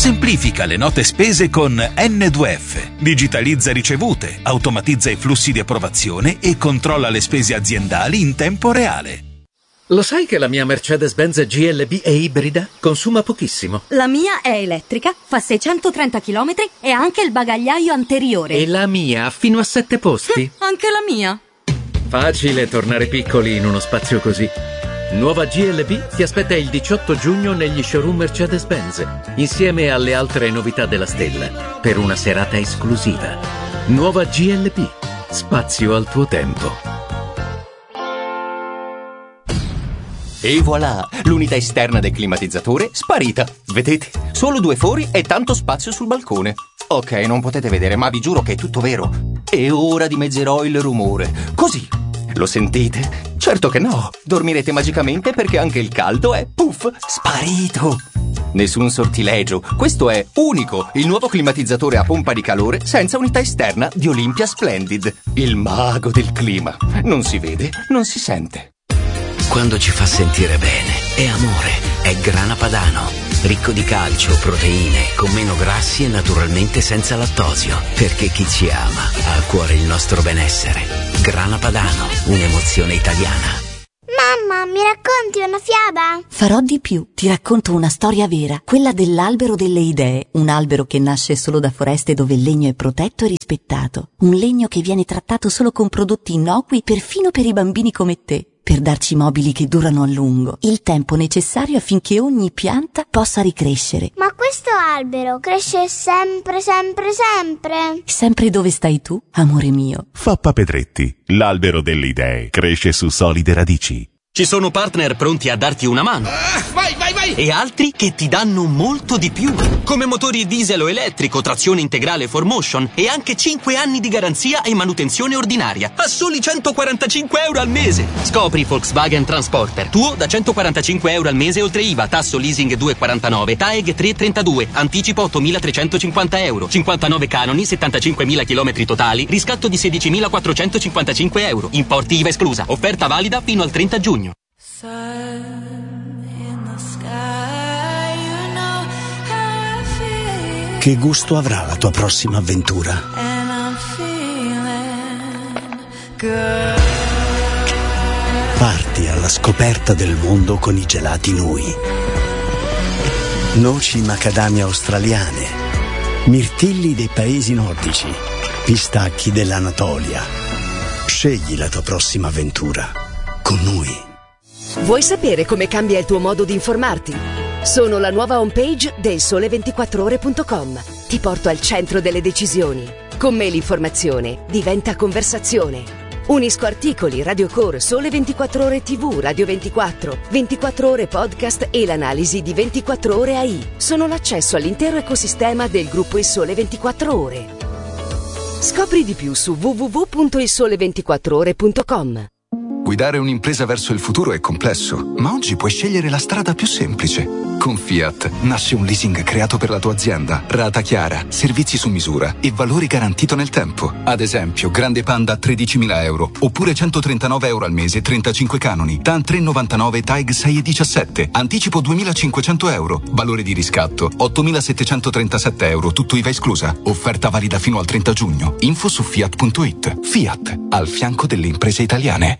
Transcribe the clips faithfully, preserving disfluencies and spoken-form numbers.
Semplifica le note spese con N due F. Digitalizza ricevute, automatizza i flussi di approvazione e controlla le spese aziendali in tempo reale. Lo sai che la mia Mercedes-Benz G L B è ibrida? Consuma pochissimo. La mia è elettrica, fa seicentotrenta chilometri e ha anche il bagagliaio anteriore. E la mia ha fino a sette posti. Anche la mia. Facile tornare piccoli in uno spazio così. Nuova G L B ti aspetta il diciotto giugno negli showroom Mercedes-Benz, insieme alle altre novità della stella, per una serata esclusiva. Nuova G L B. Spazio al tuo tempo. E voilà, l'unità esterna del climatizzatore sparita. Vedete? Solo due fori e tanto spazio sul balcone. Ok, non potete vedere, ma vi giuro che è tutto vero. E ora dimezzerò il rumore. Così. Lo sentite? Certo che no. Dormirete magicamente perché anche il caldo è, puff, sparito. Nessun sortilegio. Questo è unico, il nuovo climatizzatore a pompa di calore senza unità esterna di Olympia Splendid. Il mago del clima. Non si vede, non si sente. Quando ci fa sentire bene, è amore, è Grana Padano. Ricco di calcio, proteine, con meno grassi e naturalmente senza lattosio. Perché chi ci ama ha a cuore il nostro benessere. Grana Padano, un'emozione italiana. Mamma, mi racconti una fiaba? Farò di più, ti racconto una storia vera, quella dell'albero delle idee, un albero che nasce solo da foreste dove il legno è protetto e rispettato, un legno che viene trattato solo con prodotti innocui perfino per i bambini come te, per darci mobili che durano a lungo, il tempo necessario affinché ogni pianta possa ricrescere. Ma questo albero cresce sempre, sempre, sempre? Sempre dove stai tu, amore mio. Fappa Pedretti, l'albero delle idee, cresce su solide radici. Ci sono partner pronti a darti una mano. Uh, vai, vai, vai! E altri che ti danno molto di più. Come motori diesel o elettrico, trazione integrale four motion e anche cinque anni di garanzia e manutenzione ordinaria. A soli centoquarantacinque euro al mese. Scopri Volkswagen Transporter. Tuo da centoquarantacinque euro al mese oltre I V A, tasso leasing due virgola quarantanove, T A E G tre virgola trentadue, anticipo ottomilatrecentocinquanta euro, cinquantanove canoni, settantacinquemila chilometri totali, riscatto di sedicimilaquattrocentocinquantacinque euro. Importi I V A esclusa. Offerta valida fino al trenta giugno. Che gusto avrà la tua prossima avventura? Parti alla scoperta del mondo con i gelati Nui. Noci macadamia australiane, mirtilli dei paesi nordici, pistacchi dell'Anatolia. Scegli la tua prossima avventura con Nui. Vuoi sapere come cambia il tuo modo di informarti? Sono la nuova homepage del sole ventiquattro ore punto com. Ti porto al centro delle decisioni. Con me l'informazione diventa conversazione. Unisco articoli, radiocore, Sole ventiquattro Ore tivù, Radio ventiquattro, ventiquattro Ore podcast e l'analisi di ventiquattro Ore A I. Sono l'accesso all'intero ecosistema del gruppo Il Sole ventiquattro Ore. Scopri di più su w w w punto il sole ventiquattro ore punto com. Guidare un'impresa verso il futuro è complesso, ma oggi puoi scegliere la strada più semplice. Con Fiat nasce un leasing creato per la tua azienda, rata chiara, servizi su misura e valore garantito nel tempo. Ad esempio, Grande Panda a tredicimila euro, oppure centotrentanove euro al mese, trentacinque canoni, T A N tre virgola novantanove, T A E G sei virgola diciassette, anticipo duemilacinquecento euro, valore di riscatto ottomilasettecentotrentasette euro, tutto I V A esclusa. Offerta valida fino al trenta giugno. Info su fiat punto it. Fiat, al fianco delle imprese italiane.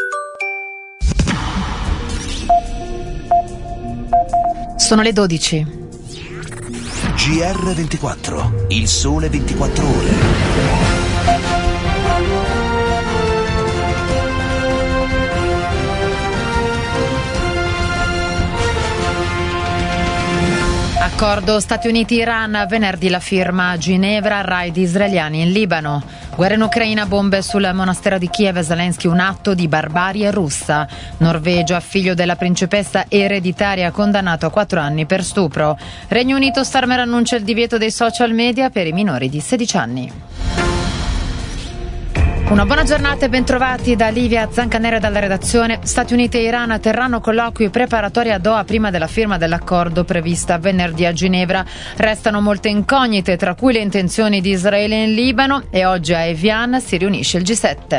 Sono le dodici. G R ventiquattro, il sole ventiquattro ore. Accordo Stati Uniti-Iran, venerdì la firma a Ginevra, raid israeliani in Libano. Guerra in Ucraina, bombe sul monastero di Kiev, Zelensky un atto di barbarie russa. Norvegia, figlio della principessa ereditaria condannato a quattro anni per stupro. Regno Unito, Starmer annuncia il divieto dei social media per i minori di sedici anni. Una buona giornata e bentrovati da Livia Zancanera dalla redazione. Stati Uniti e Iran terranno colloqui preparatori a Doha prima della firma dell'accordo prevista venerdì a Ginevra. Restano molte incognite, tra cui le intenzioni di Israele in Libano, e oggi a Evian si riunisce il G sette.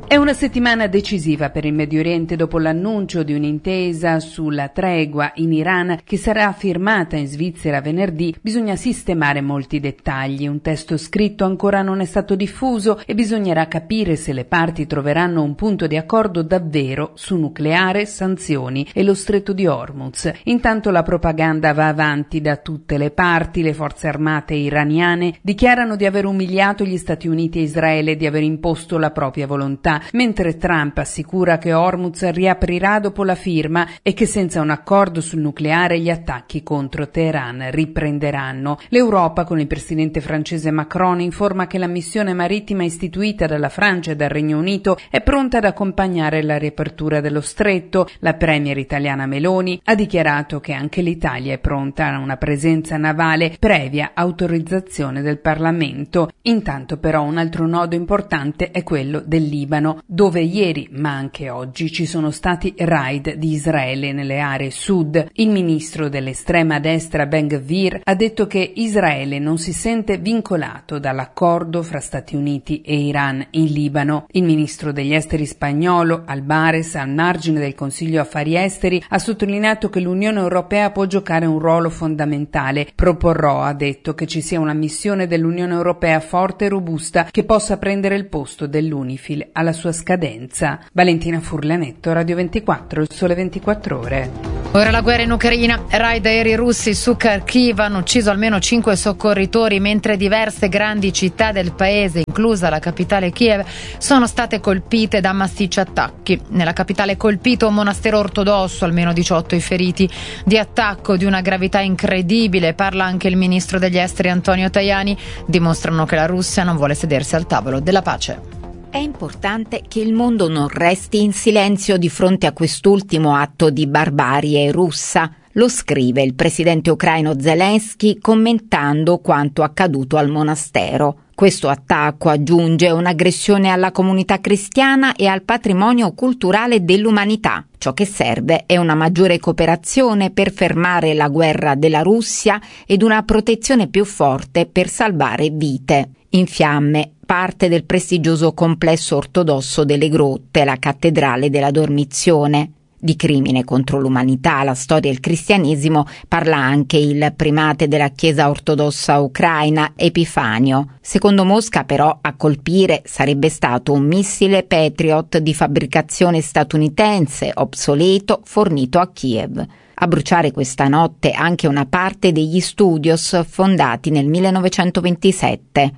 È una settimana decisiva per il Medio Oriente dopo l'annuncio di un'intesa sulla tregua in Iran che sarà firmata in Svizzera venerdì. Bisogna sistemare molti dettagli. Un testo scritto ancora non è stato diffuso e bisognerà capire se le parti troveranno un punto di accordo davvero su nucleare, sanzioni e lo stretto di Hormuz. Intanto la propaganda va avanti da tutte le parti. Le forze armate iraniane dichiarano di aver umiliato gli Stati Uniti e Israele e di aver imposto la propria volontà, mentre Trump assicura che Hormuz riaprirà dopo la firma e che senza un accordo sul nucleare gli attacchi contro Teheran riprenderanno. L'Europa, con il presidente francese Macron, informa che la missione marittima istituita dalla Francia e dal Regno Unito è pronta ad accompagnare la riapertura dello stretto. La premier italiana Meloni ha dichiarato che anche l'Italia è pronta a una presenza navale previa autorizzazione del Parlamento. Intanto però un altro nodo importante è quello del Libano, dove ieri, ma anche oggi, ci sono stati raid di Israele nelle aree sud. Il ministro dell'estrema destra Ben-Gvir ha detto che Israele non si sente vincolato dall'accordo fra Stati Uniti e Iran in Libano. Il ministro degli esteri spagnolo, Albares, al margine del Consiglio Affari Esteri, ha sottolineato che l'Unione Europea può giocare un ruolo fondamentale. Proporrò, ha detto, che ci sia una missione dell'Unione Europea forte e robusta che possa prendere il posto dell'UNIFIL alla sua scadenza. Valentina Furlanetto, Radio ventiquattro, Il Sole ventiquattro Ore. Ora la guerra in Ucraina. Raid aerei russi su Kharkiv hanno ucciso almeno cinque soccorritori, mentre diverse grandi città del paese, inclusa la capitale Kiev, sono state colpite da massicci attacchi. Nella capitale colpito un monastero ortodosso, almeno diciotto i feriti. Di attacco di una gravità incredibile parla anche il ministro degli esteri Antonio Tajani. Dimostrano che la Russia non vuole sedersi al tavolo della pace. È importante che il mondo non resti in silenzio di fronte a quest'ultimo atto di barbarie russa. Lo scrive il presidente ucraino Zelensky commentando quanto accaduto al monastero. Questo attacco, aggiunge, è un'aggressione alla comunità cristiana e al patrimonio culturale dell'umanità. Ciò che serve è una maggiore cooperazione per fermare la guerra della Russia ed una protezione più forte per salvare vite. In fiamme parte del prestigioso complesso ortodosso delle Grotte, la cattedrale della Dormizione. Di crimine contro l'umanità, la storia e il cristianesimo parla anche il primate della Chiesa ortodossa ucraina, Epifanio. Secondo Mosca, però, a colpire sarebbe stato un missile Patriot di fabbricazione statunitense, obsoleto, fornito a Kiev. A bruciare questa notte anche una parte degli studios fondati nel millenovecentoventisette.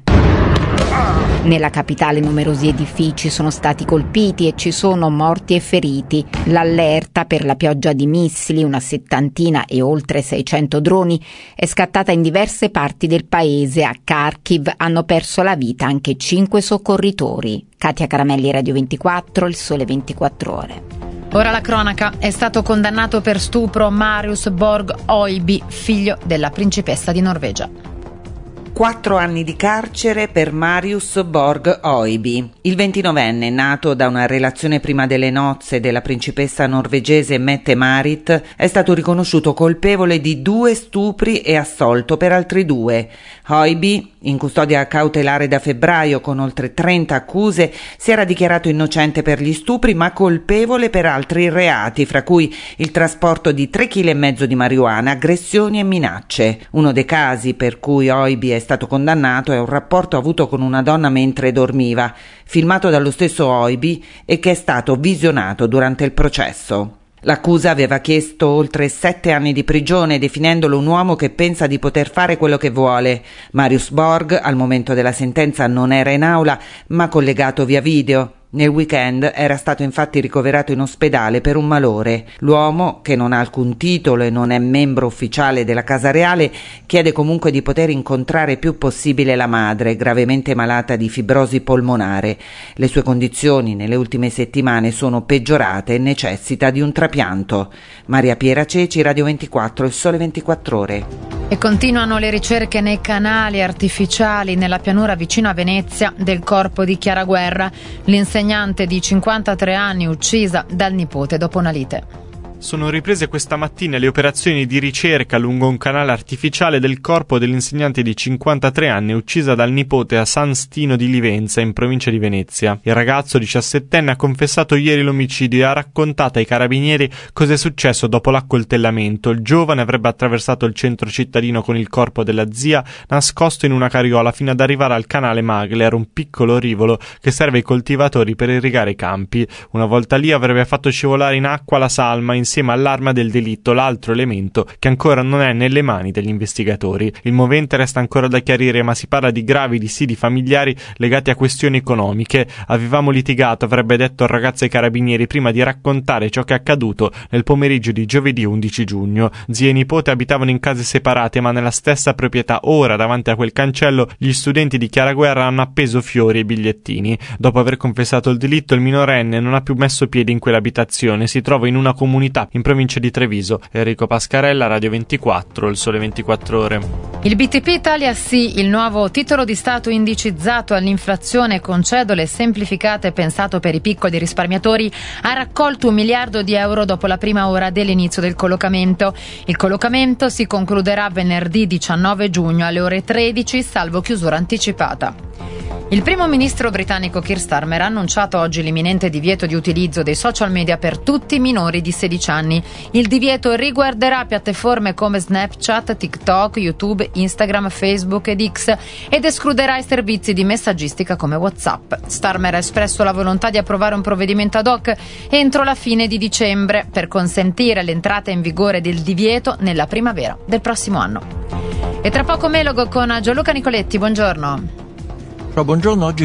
Nella capitale numerosi edifici sono stati colpiti e ci sono morti e feriti. L'allerta per la pioggia di missili, una settantina e oltre seicento droni, è scattata in diverse parti del paese. A Kharkiv hanno perso la vita anche cinque soccorritori. Katia Caramelli, Radio ventiquattro, Il Sole ventiquattro Ore. Ora la cronaca. È stato condannato per stupro Marius Borg Oiby, figlio della principessa di Norvegia. Quattro anni di carcere per Marius Borg Oiby. Il ventinovenne, nato da una relazione prima delle nozze della principessa norvegese Mette-Marit, è stato riconosciuto colpevole di due stupri e assolto per altri due. Oiby, in custodia cautelare da febbraio con oltre trenta accuse, si era dichiarato innocente per gli stupri ma colpevole per altri reati, fra cui il trasporto di tre chili e mezzo di marijuana, aggressioni e minacce. Uno dei casi per cui Oiby è stato condannato è un rapporto avuto con una donna mentre dormiva, filmato dallo stesso Oiby e che è stato visionato durante il processo. L'accusa aveva chiesto oltre sette anni di prigione, definendolo un uomo che pensa di poter fare quello che vuole. Marius Borg al momento della sentenza non era in aula, ma collegato via video. Nel weekend era stato infatti ricoverato in ospedale per un malore. L'uomo, che non ha alcun titolo e non è membro ufficiale della Casa Reale, chiede comunque di poter incontrare più possibile la madre, gravemente malata di fibrosi polmonare. Le sue condizioni nelle ultime settimane sono peggiorate e necessita di un trapianto. Maria Piera Ceci, Radio ventiquattro, Il Sole ventiquattro Ore. E continuano le ricerche nei canali artificiali nella pianura vicino a Venezia del corpo di Chiara Guerra, l'insegnante di cinquantatré anni uccisa dal nipote dopo una lite. Sono riprese questa mattina le operazioni di ricerca lungo un canale artificiale del corpo dell'insegnante di cinquantatré anni uccisa dal nipote a San Stino di Livenza, in provincia di Venezia. Il ragazzo diciassettenne ha confessato ieri l'omicidio e ha raccontato ai carabinieri cosa è successo dopo l'accoltellamento. Il giovane avrebbe attraversato il centro cittadino con il corpo della zia nascosto in una carriola fino ad arrivare al canale Magler, un piccolo rivolo che serve ai coltivatori per irrigare i campi. Una volta lì avrebbe fatto scivolare in acqua la salma insieme all'arma del delitto, l'altro elemento che ancora non è nelle mani degli investigatori. Il movente resta ancora da chiarire, ma si parla di gravi dissidi familiari legati a questioni economiche. Avevamo litigato, avrebbe detto il ragazzo ai carabinieri prima di raccontare ciò che è accaduto nel pomeriggio di giovedì undici giugno. Zia e nipote abitavano in case separate ma nella stessa proprietà. Ora, davanti a quel cancello, gli studenti di Chiara Guerra hanno appeso fiori e bigliettini. Dopo aver confessato il delitto, il minorenne non ha più messo piede in quell'abitazione. Si trova in una comunità in provincia di Treviso. Enrico Pascarella, Radio ventiquattro, Il Sole ventiquattro Ore. Il B T P Italia Sì, il nuovo titolo di Stato indicizzato all'inflazione con cedole semplificate pensato per i piccoli risparmiatori, ha raccolto un miliardo di euro dopo la prima ora dell'inizio del collocamento. Il collocamento si concluderà venerdì diciannove giugno alle ore tredici, salvo chiusura anticipata. Il primo ministro britannico Keir Starmer ha annunciato oggi l'imminente divieto di utilizzo dei social media per tutti i minori di sedici anni. Il divieto riguarderà piattaforme come Snapchat, TikTok, YouTube, Instagram, Facebook ed X ed escluderà i servizi di messaggistica come WhatsApp. Starmer ha espresso la volontà di approvare un provvedimento ad hoc entro la fine di dicembre per consentire l'entrata in vigore del divieto nella primavera del prossimo anno. E tra poco Melogo con Gianluca Nicoletti, buongiorno. Buongiorno, oggi